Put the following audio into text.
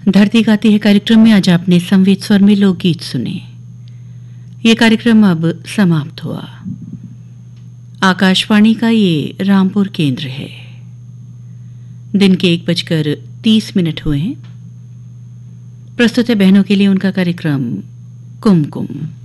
धरती गाती है कार्यक्रम में आज आपने संवेद स्वर में लोकगीत सुने। ये कार्यक्रम अब समाप्त हुआ। आकाशवाणी का ये रामपुर केंद्र है। दिन के 1:30 हुए हैं। प्रस्तुत है बहनों के लिए उनका कार्यक्रम कुमकुम।